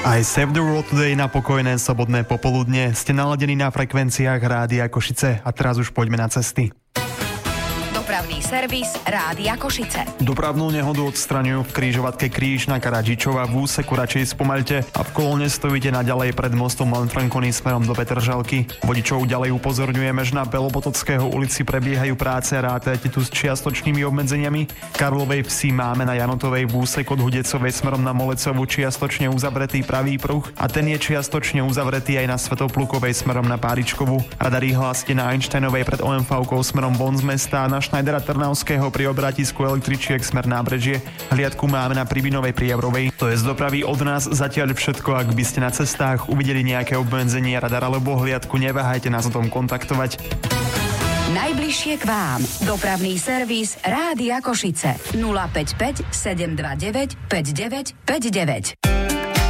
Aj Save the World Today na pokojné sobotné popoludne. Ste naladení na frekvenciách Rádia Košice a teraz už poďme na cesty. Dopravný servis Rádia Košice. Dopravnú nehodu odstraňujú v križovatke Kríž na Karadžičova, v úseku radšej spomaľte a v kolóne stojíte naďalej pred mostom Lanfranconi smerom do Petržalky. Vodičov ďalej upozorňujeme, že na Belopotockého ulici prebiehajú práce a rátajte tu s čiastočnými obmedzeniami. V Karlovej Vsi máme na Janotovej v úseku od Hudecovej smerom na Molecovu čiastočne uzavretý pravý pruh a ten je čiastočne uzavretý aj na Svätoplukovej smerom na Páričkovú. Radary hlásite na Einsteinovej pred OMV-kou smerom von z mesta a na Schneidera Trnavského pri obrátisku električiek smer Nábrežie. Hliadku máme na Pribinovej pri Javrovej. To je z dopravy od nás zatiaľ všetko. Ak by ste na cestách uvideli nejaké obmedzenie radar alebo hliadku, neváhajte nás o tom kontaktovať. Najbližšie k vám. Dopravný servis Rádia Košice 055 729 5959.